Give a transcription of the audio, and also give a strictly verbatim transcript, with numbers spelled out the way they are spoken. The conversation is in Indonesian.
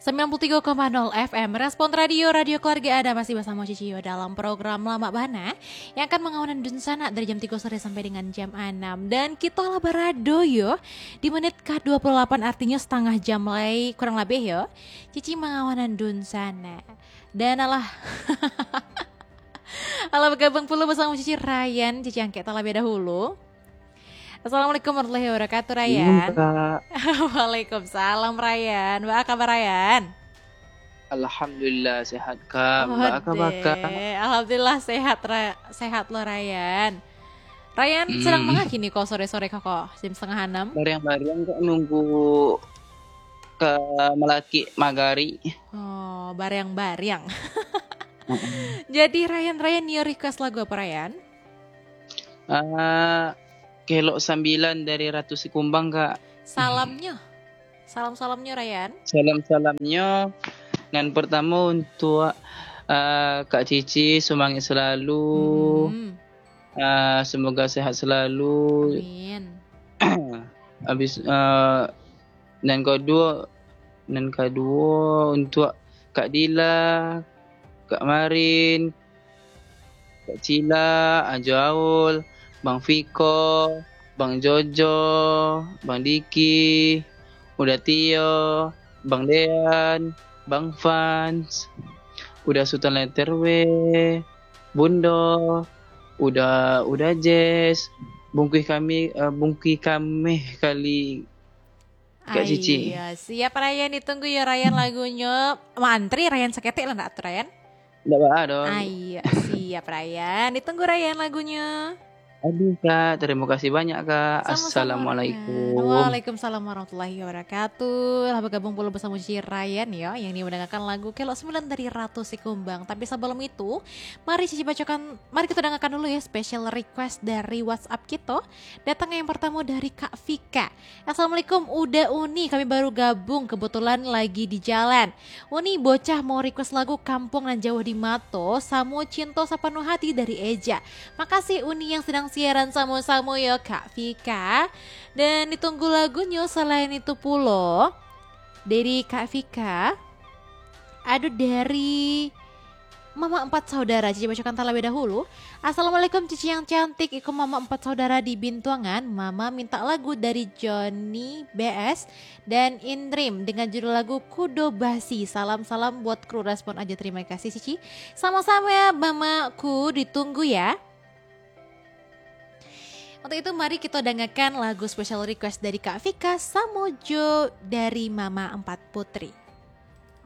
sembilan puluh tiga koma nol F M Respon Radio, Radio Keluarga Ada masih bersama Cicio dalam program Lama Bana yang akan mengawanan dunsana dari jam tiga sore sampai dengan jam enam. Dan kita lah barado yo di menit ke dua puluh delapan, artinya setengah jam lagi kurang lebih yo Cici mengawanan dunsana. Dan alah alah bergabung pula bersama Cici Ryan, Cici angkat terlebih dahulu. Assalamualaikum warahmatullahi wabarakatuh Ryan. Waalaikumsalam Ryan. Mbak kabar Ryan? Alhamdulillah sehat kak. Mbak kabar kak? Alhamdulillah sehat ra- sehat lo Ryan. Ryan hmm. sedang mengaki nih kok sore-sore kok jam setengah enam. Bareng-bareng kok nunggu ke Melaki Magari. Oh bareng-bareng. Jadi Ryan Ryan nih request lagu apa Ryan? Uh, Kelok sembilan dari Ratu Sikumbang kak. Salamnya, salam-salamnya Ryan. Salam-salamnya. Yang pertama untuk uh, Kak Cici semangat selalu. Hmm. Uh, semoga sehat selalu. Amin. Habis uh, dan kedua, dan kedua untuk Kak Dila, Kak Marin, Kak Cila, Ajo Aul, Bang Fiko, Bang Jojo, Bang Diki, udah Tio, Bang Dean, Bang Fans, udah Sultan Leterwe, Bundo, udah udah Jess, bungkui kami, uh, bungkui kami kali Kak Cici. Iya, siap Ryan, ditunggu ya Ryan lagunya. Mantri Ryan seketik lah enggak Ryan? Enggak apa dong. Iya, siap Ryan, ditunggu Ryan lagunya. Aduh kak, terima kasih banyak kak. Sama-sama, Assalamualaikum. Waalaikumsalam warahmatullahi wabarakatuh. Lah bergabung pula bersama Cici Ryan ya, yang ini mendengarkan lagu Kelok sembilan dari Ratu Sikumbang. Tapi sebelum itu, mari Cici bacakan, mari kita dengarkan dulu ya special request dari WhatsApp kita. Datangnya yang pertama dari Kak Vika. Assalamualaikum, udah Uni, kami baru gabung, kebetulan lagi di jalan. Uni bocah mau request lagu Kampung dan Jauh di Mato, Samu Cinto Sapenuh Hati dari Eja. Makasih Uni yang sedang siaran sama-sama ya Kak Vika. Dan ditunggu lagunya selain itu pula dari Kak Vika. Aduh dari Mama Empat Saudara. Cici bacakan terlebih dahulu. Assalamualaikum Cici yang cantik, iku Mama Empat Saudara di Bintuangan. Mama minta lagu dari Johnny B S dan Indrim dengan judul lagu Kudo Basi. Salam-salam buat kru, respon aja, terima kasih Cici. Sama-sama ya Mamaku, ditunggu ya. Untuk itu mari kita dengarkan lagu special request dari Kak Vika, Samojo dari Mama Empat Putri.